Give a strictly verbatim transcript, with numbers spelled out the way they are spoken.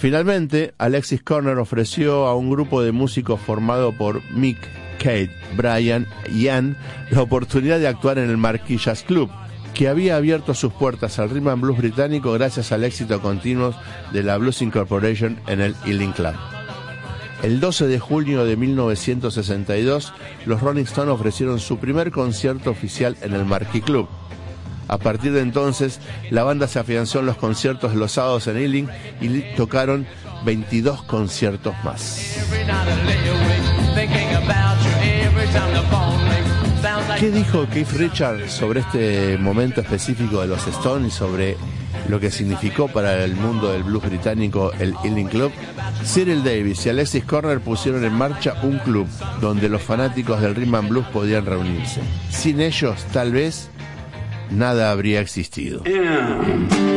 Finalmente, Alexis Korner ofreció a un grupo de músicos formado por Mick, Kate, Brian y Ann la oportunidad de actuar en el Marquee Jazz Club, que había abierto sus puertas al rhythm and blues británico gracias al éxito continuo de la Blues Incorporation en el Ealing Club. El doce de junio de mil novecientos sesenta y dos, los Rolling Stones ofrecieron su primer concierto oficial en el Marquee Club. A partir de entonces, la banda se afianzó en los conciertos de los sábados en Ealing y tocaron veintidós conciertos más. ¿Qué dijo Keith Richards sobre este momento específico de los Stones y sobre lo que significó para el mundo del blues británico el Ealing Club? Cyril Davis y Alexis Korner pusieron en marcha un club donde los fanáticos del rhythm and blues podían reunirse. Sin ellos, tal vez, nada habría existido. Yeah.